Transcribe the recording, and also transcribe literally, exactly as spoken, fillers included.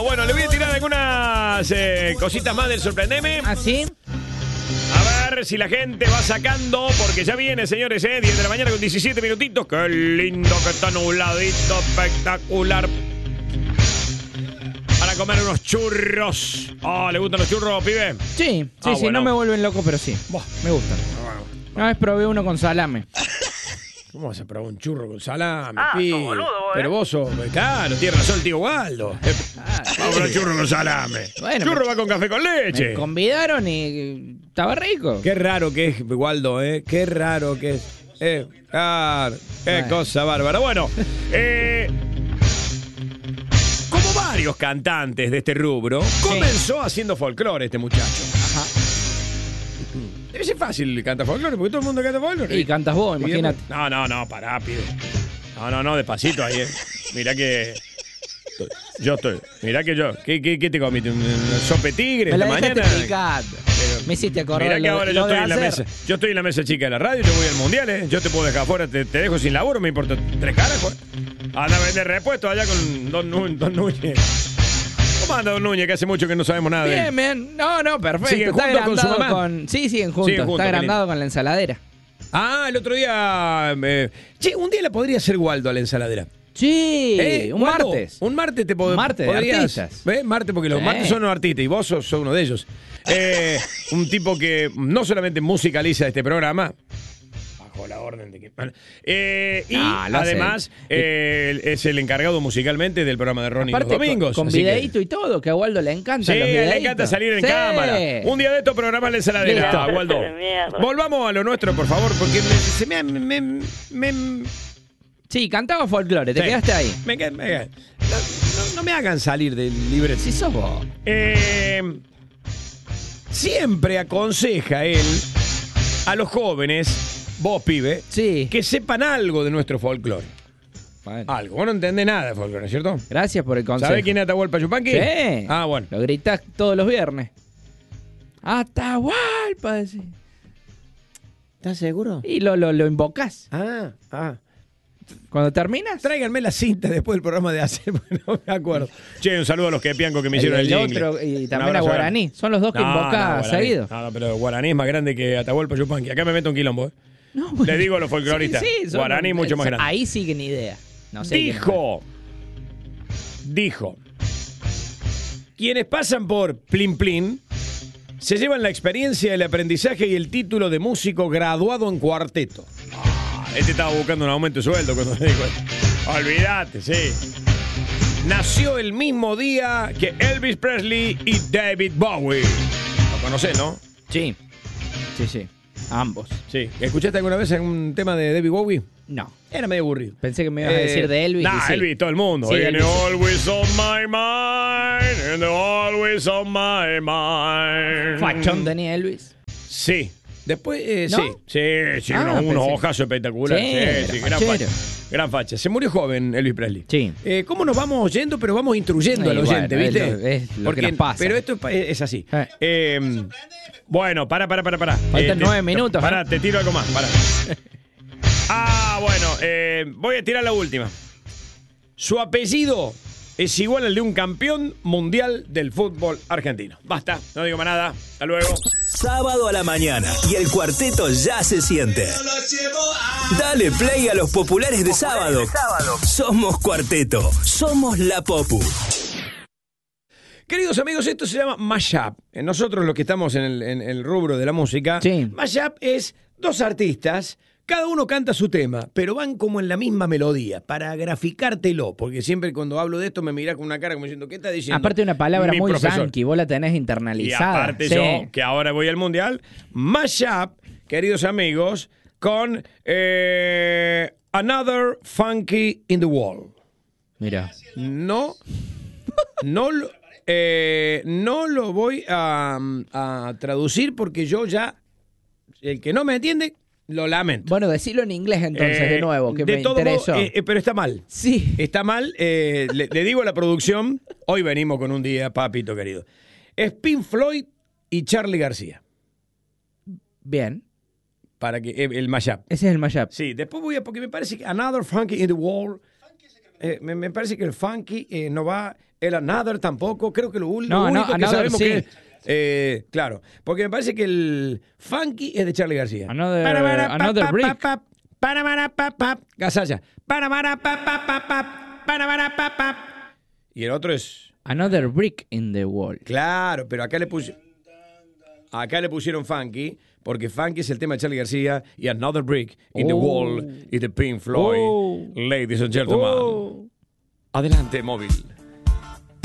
Bueno, le voy a tirar algunas eh, cositas más del Sorprendeme. ¿Ah, sí? A ver si la gente va sacando, porque ya viene, señores, eh, diez de la mañana con diecisiete minutitos. Qué lindo que está nubladito, espectacular. Para comer unos churros. Oh, ¿le gustan los churros, pibe? Sí, sí, Ah, sí, bueno. no me vuelven loco, pero sí. Buah. Me gustan. Una vez probé uno con salame. ¿Cómo vas a probar un churro con salame, Ah, pibe? sos boludo, vos, Pero eh. vos sos, claro, tiene razón el tío Waldo. Vamos a probar churro con salame. Bueno, churro me- va con café con leche. Me convidaron y estaba rico. Qué raro que es, Waldo, ¿eh? Qué raro que es. Eh, claro, qué Bueno. cosa bárbara. Bueno, eh, como varios cantantes de este rubro, comenzó haciendo folclore este muchacho. Ajá. Debe ser fácil cantar folclore, porque todo el mundo canta folclore. Y cantas vos, Y imagínate. después- No, no, no, pará, pibe. No, no, no, despacito ahí, eh. Mirá que... Yo estoy... Mirá que yo... ¿Qué, qué, qué te comiste? ¿Un un sope tigre Me esta la dejaste mañana? picando. Me hiciste acordar Mirá que lo- ahora lo yo de estoy en la hacer. mesa. Yo estoy en la mesa chica de la radio, yo voy al mundial, ¿eh? Yo te puedo dejar afuera, te, te dejo sin laburo, me importa tres carajos. Anda a vender repuestos allá con Don, Nu- Don Núñez. ¿Cómo anda Don Núñez? Que hace mucho que no sabemos nada de él. Bien, bien. No, no, perfecto. ¿Siguen Está juntos con su agrandado mamá? con- Sí, siguen juntos. Siguen juntos, Está qué agrandado con la ensaladera. Ah, el otro día... eh, che, un día la podría hacer Waldo a la ensaladera. Sí, Eh, un Waldo, martes. Un martes te pod- Martes de podrías... artistas. ¿Ves? Martes, porque los Sí. martes son los artistas y vos sos, sos uno de ellos. Eh, un tipo que no solamente musicaliza este programa, bajo la orden de que... Eh, y No, lo hace además él. eh, es el encargado musicalmente del programa de Ronnie Aparte, los domingos. con, con así que- videíto y todo, que a Waldo le encanta. Sí, los le videitos. encanta salir en Sí. cámara. Un día de estos programas la ensaladera, Listo. Waldo. De mierda. Volvamos a lo nuestro, por favor, porque me, se me, me, me- Sí, cantaba folclore, te Sí. quedaste ahí. me- me- me- no, no- no me hagan salir del libreto. Si sos vos. Eh, siempre aconseja él a los jóvenes, vos pibe, Sí. que sepan algo de nuestro folclore. Bueno, Algo. Vos no entendés nada de folclore, ¿cierto? gracias por el consejo. ¿Sabés quién es Atahualpa Yupanqui? Sí. Ah, bueno. Lo gritás todos los viernes. Atahualpa, decís. ¿Estás seguro? Y lo, lo, lo invocás. Ah, ah. Cuando terminas. Tráiganme la cinta después del programa de hacer, porque no me acuerdo. Che, un saludo a los que pianco que me hicieron el, el jingle. otro y Un también a abrazo Guaraní. grande. Son los dos que No, invocás no, Guaraní. seguido. No, no, pero Guaraní es más grande que Atahualpa Yupanqui. Acá me meto un quilombo, ¿eh? No, bueno. Le digo a los folcloristas. Sí, sí, son- Guaraní mucho más grande. Ahí sí que ni idea. No sé quién es. Dijo, dijo, quienes pasan por Plin Plin se llevan la experiencia, el aprendizaje y el título de músico graduado en cuarteto. Ah, este estaba buscando un aumento de sueldo cuando me dijo esto. Olvídate, sí. Nació el mismo día que Elvis Presley y David Bowie. Lo conocés, ¿no? Sí. Sí, sí. Ambos. Sí. ¿Escuchaste alguna vez algún tema de David Bowie? No. Era medio aburrido. Pensé que me ibas a Eh, decir de Elvis. Nah, y sí. Elvis, todo el mundo. Sí, And Elvis, sí. always on my mind. And always on my mind. Fachón tenía Elvis. Sí. Después, eh, ¿No? sí. Sí, sí, Ah, unos, unos pensé. ojazos espectaculares. Sí, Sí, era sí, gran fachero. facha. Gran facha. Se murió joven Elvis Presley. Sí. Eh, ¿Cómo nos vamos yendo? Pero vamos instruyendo Sí, al oyente, bueno, ¿viste? es lo- es lo que nos pasa. Pero esto es, pa- es así. Eh. Eh, bueno, para, para, para, para. Faltan nueve minutos, Para, ¿eh? te tiro algo más. Para. Ah, bueno, eh, voy a tirar la última. Su apellido es igual al de un campeón mundial del fútbol argentino. Basta, no digo más nada. Hasta luego. Sábado a la mañana y el cuarteto ya se siente. Dale play a los populares de sábado. Somos Cuarteto, somos la Popu. Queridos amigos, esto se llama mashup. Eh, Nosotros los que estamos en el, en el rubro de la música, Sí. mashup es dos artistas, cada uno canta su tema, pero van como en la misma melodía, para graficártelo, porque siempre cuando hablo de esto me mirás con una cara como diciendo, ¿qué está diciendo? Aparte una palabra mi muy profesor? yankee, vos la tenés Y internalizada. aparte Sí. yo, que ahora voy al mundial, mashup, queridos amigos, con eh, Another Funky in the Wall. Mira. No, no lo, eh, no lo voy a, a traducir porque yo ya, el que no me entiende, lo lamento. Bueno, decilo en inglés entonces Eh, de nuevo, que de me todo modo, interesó. eh, eh, pero está mal. Sí. Está mal. eh, le, le digo a la producción, hoy venimos con un día, papito querido. Es Pink Floyd y Charly García. Bien. Para que eh, el mashup. Ese es el mashup. Sí, después voy a, porque me parece que Another Funky in the Wall. eh, me, me parece que el funky eh, no va, el another tampoco, creo que lo, ul- No, lo no, único que Another sabemos sí. que es, eh, claro, porque me parece que el funky es de Charly García. Another- Para, para, pa, Another pa, Brick. pa, pa, para, para, pa, pa, Gasalla. Para, para, pa, pa, pa, pa, para, para, pa, pa. Y el otro es, Another brick in the wall. claro, pero acá le pusieron, acá le pusieron funky, porque funky es el tema de Charly García y Another Brick in the Oh. Wall y the Pink Floyd. Oh. Ladies and gentlemen. Oh. Adelante, móvil.